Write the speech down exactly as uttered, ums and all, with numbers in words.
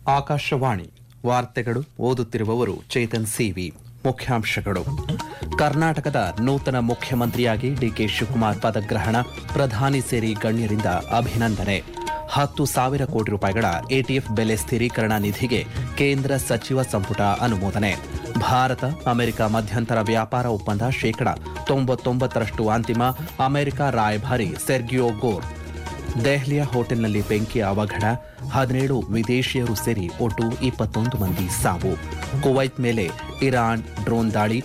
ಆಕಾಶವಾಣಿ ವಾರ್ತೆಗಳು ಓದುತ್ತಿರುವವರು ಚೇತನ್ ಸಿವಿ. ಮುಖ್ಯಾಂಶಗಳು: ಕರ್ನಾಟಕದ ನೂತನ ಮುಖ್ಯಮಂತ್ರಿಯಾಗಿ ಡಿಕೆ ಶಿವಕುಮಾರ್ ಪದಗ್ರಹಣ, ಪ್ರಧಾನಿ ಸೇರಿ ಗಣ್ಯರಿಂದ ಅಭಿನಂದನೆ. ಹತ್ತು ಸಾವಿರ ಕೋಟಿ ರೂಪಾಯಿಗಳ ಎಟಿಎಫ್ ಬೆಲೆ ಸ್ಥಿರೀಕರಣ ನಿಧಿಗೆ ಕೇಂದ್ರ ಸಚಿವ ಸಂಪುಟ ಅನುಮೋದನೆ. ಭಾರತ ಅಮೆರಿಕ ಮಧ್ಯಂತರ ವ್ಯಾಪಾರ ಒಪ್ಪಂದ ಶೇಕಡ ತೊಂಬತ್ತೊಂಬತ್ತರಷ್ಟು ಅಂತಿಮ. ಅಮೆರಿಕ ರಾಯಭಾರಿ ಸೆರ್ಗಿಯೋ ಗೋರ್. ದೆಹಲಿಯ ಹೋಟೆಲ್ನಲ್ಲಿ ಬೆಂಕಿ ಅವಘಡ, ಹದಿನೇಳು ವಿದೇಶಿಯರು ಸೇರಿ ಒಟ್ಟು ಇಪ್ಪತ್ತೊಂದು ಮಂದಿ ಸಾವು. ಕುವೈತ್ ಮೇಲೆ ಇರಾನ್ ಡ್ರೋನ್ ದಾಳಿ,